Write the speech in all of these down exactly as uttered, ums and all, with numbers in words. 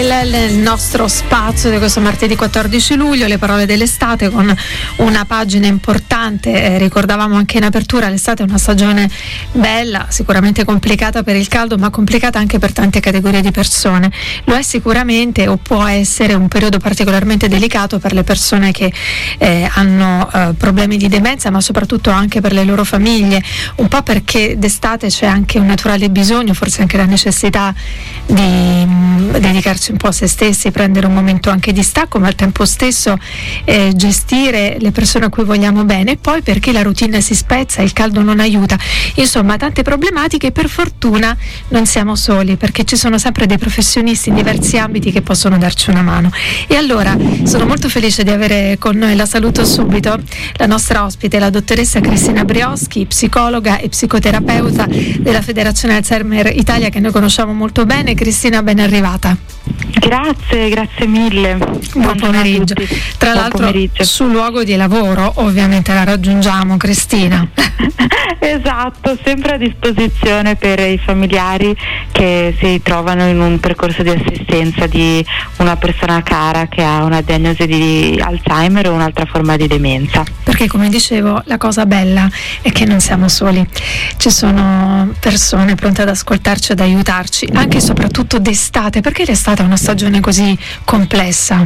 il nostro spazio di questo martedì quattordici luglio, le parole dell'estate, con una pagina importante. Eh, ricordavamo anche in apertura, l'estate è una stagione bella, sicuramente complicata per il caldo, ma complicata anche per tante categorie di persone. Lo è sicuramente, o può essere, un periodo particolarmente delicato per le persone che eh, hanno eh, problemi di demenza, ma soprattutto anche per le loro famiglie, un po' perché d'estate c'è anche un naturale bisogno, forse anche la necessità di mh, dedicarsi un po' a se stessi, prendere un momento anche di stacco, ma al tempo stesso eh, gestire le persone a cui vogliamo bene, e poi perché la routine si spezza, il caldo non aiuta, insomma tante problematiche. Per fortuna non siamo soli, perché ci sono sempre dei professionisti in diversi ambiti che possono darci una mano. E allora sono molto felice di avere con noi, la saluto subito, la nostra ospite, la dottoressa Cristina Brioschi, psicologa e psicoterapeuta della Federazione Alzheimer Italia, che noi conosciamo molto bene. Cristina, ben arrivata. Grazie, grazie mille. Buon pomeriggio. Tra Buon l'altro pomeriggio. Sul luogo di lavoro ovviamente la raggiungiamo, Cristina. Esatto, sempre a disposizione per i familiari che si trovano in un percorso di assistenza di una persona cara che ha una diagnosi di Alzheimer o un'altra forma di demenza. Perché, come dicevo, la cosa bella è che non siamo soli, ci sono persone pronte ad ascoltarci, ad aiutarci, anche e soprattutto d'estate. Perché l'estate è una stagione così complessa?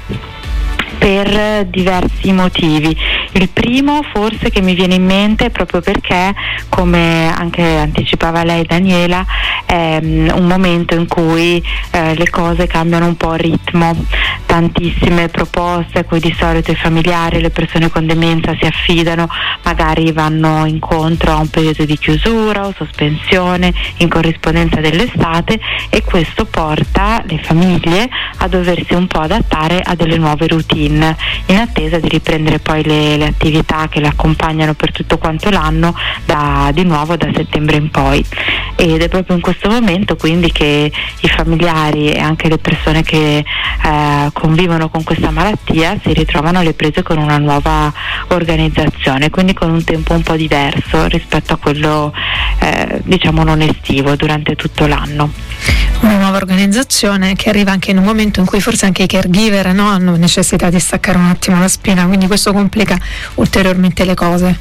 Per diversi motivi. Il primo, forse, che mi viene in mente è proprio perché, come anche anticipava lei, Daniela, è un momento in cui eh, le cose cambiano un po' ritmo. Tantissime proposte a cui di solito i familiari, le persone con demenza si affidano, magari vanno incontro a un periodo di chiusura o sospensione in corrispondenza dell'estate, e questo porta le famiglie a doversi un po' adattare a delle nuove routine, in attesa di riprendere poi le, le attività che le accompagnano per tutto quanto l'anno, da, di nuovo da settembre in poi. Ed è proprio in questo momento quindi che i familiari e anche le persone che eh, convivono con questa malattia si ritrovano alle prese con una nuova organizzazione, quindi con un tempo un po' diverso rispetto a quello eh, diciamo non estivo durante tutto l'anno. Una nuova organizzazione che arriva anche in un momento in cui forse anche i caregiver, no, hanno necessità di staccare un attimo la spina, quindi questo complica ulteriormente le cose.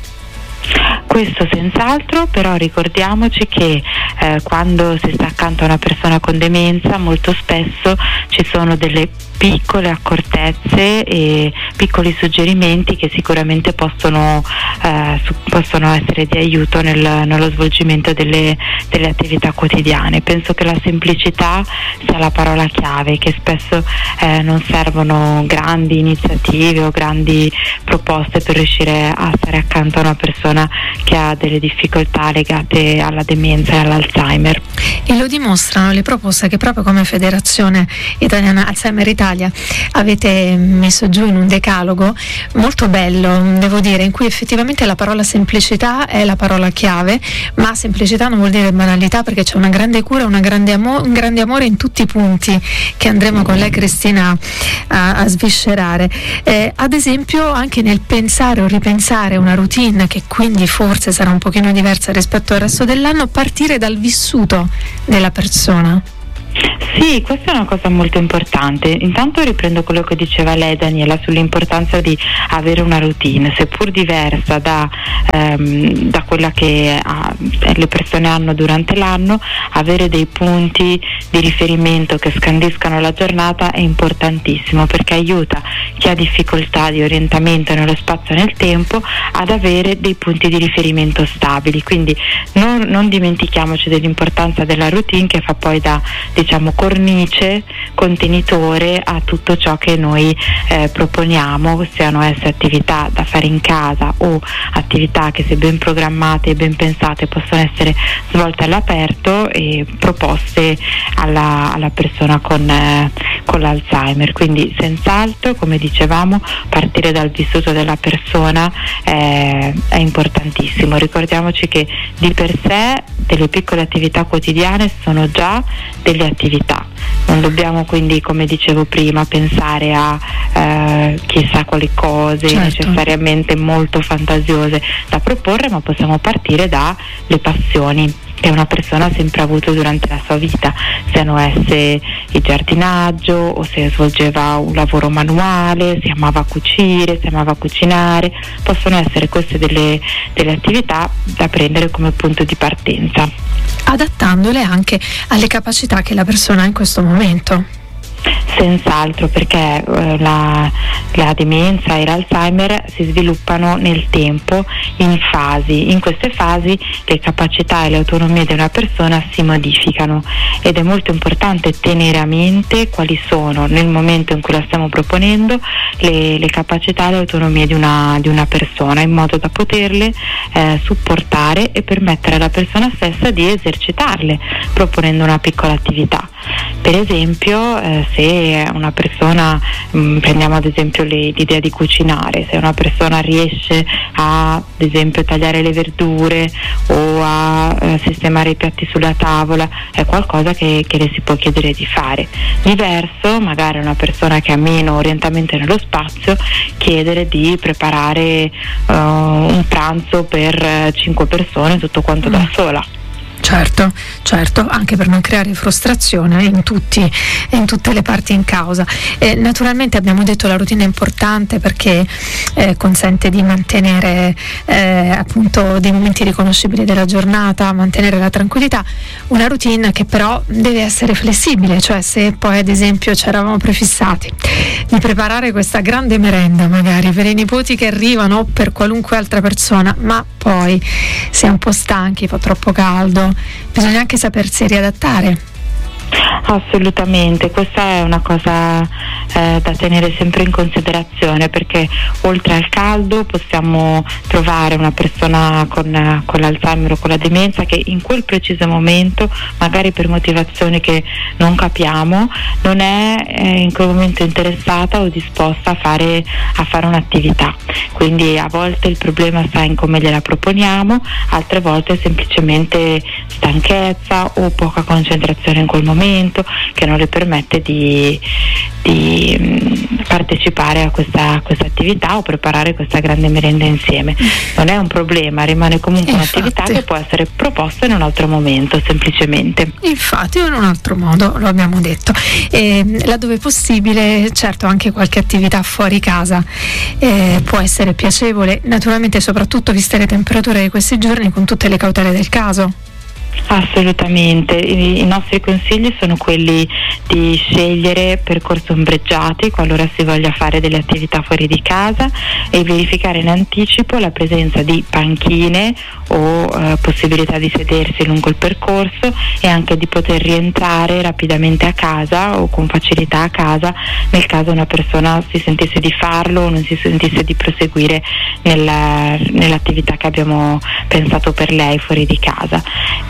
Questo senz'altro, però ricordiamoci che eh, quando si sta accanto a una persona con demenza molto spesso ci sono delle piccole accortezze e piccoli suggerimenti che sicuramente possono, eh, su, possono essere di aiuto nel, nello svolgimento delle, delle attività quotidiane. Penso che la semplicità sia la parola chiave, che spesso eh, non servono grandi iniziative o grandi proposte per riuscire a stare accanto a una persona che ha delle difficoltà legate alla demenza e all'Alzheimer. E lo dimostrano le proposte che proprio come Federazione Italiana Alzheimer Italia avete messo giù in un decalogo molto bello, devo dire, in cui effettivamente la parola semplicità è la parola chiave, ma semplicità non vuol dire banalità, perché c'è una grande cura, una grande amo- un grande amore in tutti i punti che andremo con lei, Cristina, a, a sviscerare. Eh, ad esempio anche nel pensare o ripensare una routine che quindi forse sarà un pochino diversa rispetto al resto dell'anno, partire dal vissuto della persona. Sì, questa è una cosa molto importante. Intanto riprendo quello che diceva lei, Daniela, sull'importanza di avere una routine, seppur diversa da, ehm, da quella che ha, le persone hanno durante l'anno. Avere dei punti di riferimento che scandiscano la giornata è importantissimo, perché aiuta chi ha difficoltà di orientamento nello spazio e nel tempo ad avere dei punti di riferimento stabili. Quindi non, non dimentichiamoci dell'importanza della routine, che fa poi da, diciamo, cornice, contenitore a tutto ciò che noi eh, proponiamo, siano esse attività da fare in casa o attività che, se ben programmate e ben pensate, possono essere svolte all'aperto e proposte alla, alla persona con, eh, con l'Alzheimer. Quindi senz'altro, come dicevamo, partire dal vissuto della persona eh, è importantissimo. Ricordiamoci che di per sé delle piccole attività quotidiane sono già delle attività. Non dobbiamo quindi, come dicevo prima, pensare a eh, chissà quali cose, certo, necessariamente molto fantasiose da proporre, ma possiamo partire dalle passioni. che una persona ha sempre avuto durante la sua vita, siano esse il giardinaggio o se svolgeva un lavoro manuale, se amava cucire, se amava cucinare. Possono essere queste delle, delle attività da prendere come punto di partenza, adattandole anche alle capacità che la persona ha in questo momento. Senz'altro, perché eh, la, la demenza e l'Alzheimer si sviluppano nel tempo in fasi. In queste fasi le capacità e le autonomie di una persona si modificano ed è molto importante tenere a mente quali sono, nel momento in cui la stiamo proponendo, le, le capacità e le autonomie di una, di una persona, in modo da poterle eh, supportare e permettere alla persona stessa di esercitarle proponendo una piccola attività. Per esempio, eh, se una persona, mh, prendiamo ad esempio le, l'idea di cucinare, se una persona riesce a, ad esempio, tagliare le verdure o a eh, sistemare i piatti sulla tavola, è qualcosa che, che le si può chiedere di fare. Diverso, magari una persona che ha meno orientamento nello spazio, chiedere di preparare uh, un pranzo per cinque persone, tutto quanto mm. da sola. Certo, certo, anche per non creare frustrazione in tutti, in tutte le parti in causa. Eh, naturalmente abbiamo detto la routine è importante perché eh, consente di mantenere eh, appunto dei momenti riconoscibili della giornata, mantenere la tranquillità. Una routine che però deve essere flessibile, cioè se poi ad esempio ci eravamo prefissati di preparare questa grande merenda magari per i nipoti che arrivano o per qualunque altra persona, ma poi si è un po' stanchi, fa troppo caldo, bisogna anche sapersi riadattare. Assolutamente, questa è una cosa eh, da tenere sempre in considerazione, perché oltre al caldo possiamo trovare una persona con, con l'Alzheimer o con la demenza che in quel preciso momento, magari per motivazioni che non capiamo, non è eh, in quel momento interessata o disposta a fare, a fare un'attività. Quindi a volte il problema sta in come gliela proponiamo, altre volte semplicemente stanchezza o poca concentrazione in quel momento che non le permette di, di mh, partecipare a questa, a questa attività o preparare questa grande merenda insieme. Non è un problema, rimane comunque Infatti. un'attività che può essere proposta in un altro momento, semplicemente. Infatti, o in un altro modo, lo abbiamo detto. E, laddove possibile, certo, anche qualche attività fuori casa eh, può essere piacevole, naturalmente soprattutto viste le temperature di questi giorni, con tutte le cautele del caso. Assolutamente, I, i nostri consigli sono quelli di scegliere percorsi ombreggiati qualora si voglia fare delle attività fuori di casa e verificare in anticipo la presenza di panchine o eh, possibilità di sedersi lungo il percorso e anche di poter rientrare rapidamente a casa o con facilità a casa nel caso una persona si sentisse di farlo o non si sentisse di proseguire nella, nell'attività che abbiamo pensato per lei fuori di casa.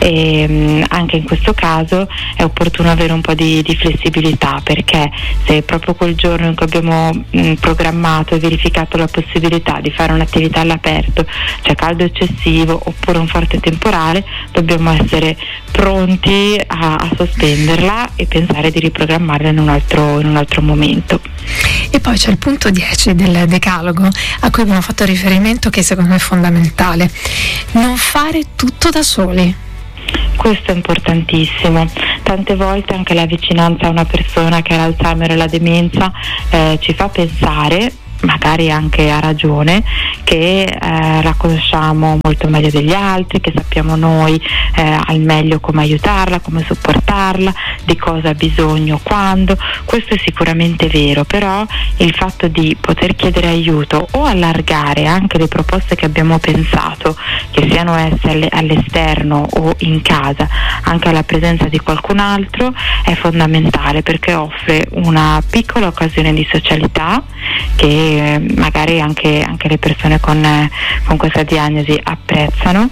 E mh, anche in questo caso è opportuno avere un po' di, di flessibilità, perché se proprio quel giorno in cui abbiamo mh, programmato e verificato la possibilità di fare un'attività all'aperto c'è caldo eccessivo oppure un forte temporale, dobbiamo essere pronti a, a sospenderla e pensare di riprogrammarla in un altro, in un altro momento. E poi c'è il punto dieci del decalogo a cui abbiamo fatto riferimento, che secondo me è fondamentale: non fare tutto da soli. Questo è importantissimo. Tante volte anche la vicinanza a una persona che ha l'Alzheimer e la demenza eh, ci fa pensare, magari anche a ragione, che eh, la conosciamo molto meglio degli altri, che sappiamo noi eh, al meglio come aiutarla, come supportarla, di cosa ha bisogno, quando. Questo è sicuramente vero, però il fatto di poter chiedere aiuto o allargare anche le proposte che abbiamo pensato, che siano esse all'esterno o in casa, anche alla presenza di qualcun altro, è fondamentale, perché offre una piccola occasione di socialità che magari anche, anche le persone con, eh, con questa diagnosi apprezzano,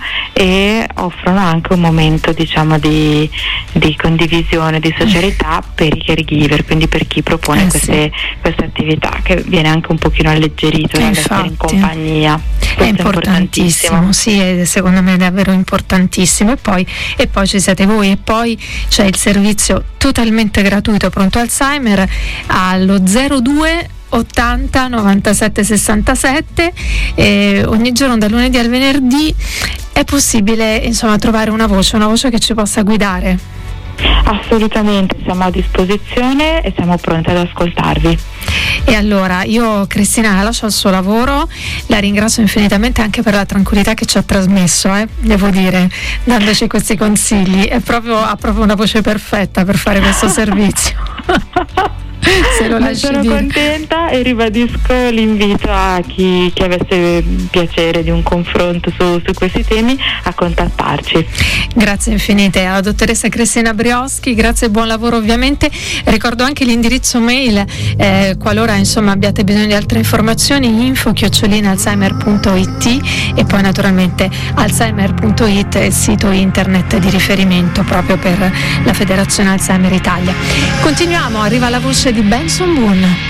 e offrono anche un momento, diciamo, di, di condivisione, di socialità per i caregiver, quindi per chi propone eh queste, sì. queste attività, che viene anche un pochino alleggerito dall'essere in compagnia. Questo è importantissimo, è importantissimo, sì, è, secondo me è davvero importantissimo. E poi, e poi ci siete voi, e poi c'è il servizio totalmente gratuito Pronto Alzheimer allo zero due ottanta novantasette sessantasette, e ogni giorno dal lunedì al venerdì è possibile insomma trovare una voce, una voce che ci possa guidare. Assolutamente, siamo a disposizione e siamo pronti ad ascoltarvi. E allora io, Cristina, la lascio al suo lavoro, la ringrazio infinitamente anche per la tranquillità che ci ha trasmesso, eh, devo dire, dandoci questi consigli. È proprio, ha proprio una voce perfetta per fare questo servizio. Se lo lasci sono dire. Contenta e ribadisco l'invito a chi, chi avesse piacere di un confronto su, su questi temi a contattarci. Grazie infinite alla dottoressa Cristina Brioschi, grazie e buon lavoro ovviamente. Ricordo anche l'indirizzo mail eh, qualora insomma abbiate bisogno di altre informazioni, info chiocciolina alzheimer punto it, e poi naturalmente alzheimer punto it è il sito internet di riferimento proprio per la Federazione Alzheimer Italia. Continuiamo, arriva la voce di Benson Boone.